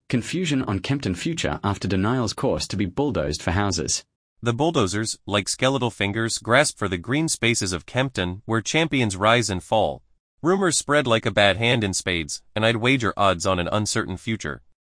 Confusion on Kempton Future after denial's course to be bulldozed for houses. The bulldozers, like skeletal fingers, grasp for the green spaces of Kempton, where champions rise and fall. Rumors spread like a bad hand in spades, and I'd wager odds on an uncertain future.